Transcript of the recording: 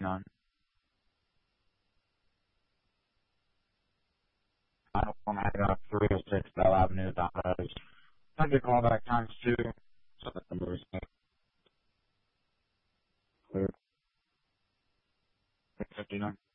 none. I don't want to hang up 306 Bell Avenue, Donna's. Send a call back times 2, so that the number's clear. 59.